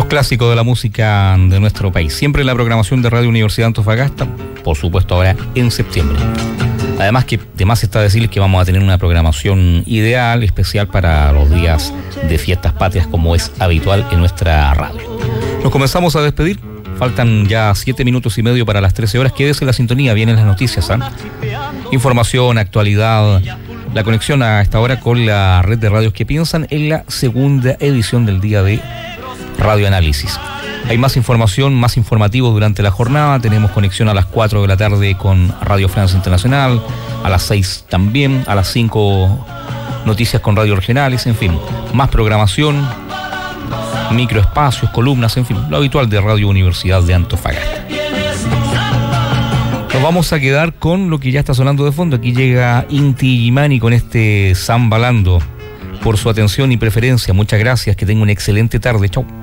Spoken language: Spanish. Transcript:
clásico de la música de nuestro país. Siempre en la programación de Radio Universidad de Antofagasta, por supuesto ahora en septiembre. Además que de más está decirles que vamos a tener una programación ideal, especial para los días de fiestas patrias, como es habitual en nuestra radio. Nos comenzamos a despedir. Faltan ya 7 minutos y medio para las 13 horas. Quédese en la sintonía, vienen las noticias, ¿eh? Información, actualidad, la conexión a esta hora con la red de radios que piensan en la segunda edición del día de Radio Análisis. Hay más información, más informativos durante la jornada. Tenemos conexión a las 4 de la tarde con Radio Francia Internacional, a las 6 también, a las 5 noticias con radio regionales, en fin, más programación, microespacios, columnas, en fin, lo habitual de Radio Universidad de Antofagasta. Nos vamos a quedar con lo que ya está sonando de fondo. Aquí llega Inti Illimani con este Zambalando. Por su atención y preferencia, muchas gracias, que tenga una excelente tarde. Chau.